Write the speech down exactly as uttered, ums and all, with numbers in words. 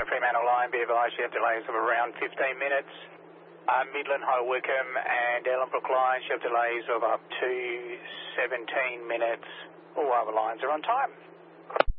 Fremantle line, be advised you have delays of around fifteen minutes. Uh, Midland, High Wycombe and Ellenbrook lines, you have delays of up to seventeen minutes. All other lines are on time.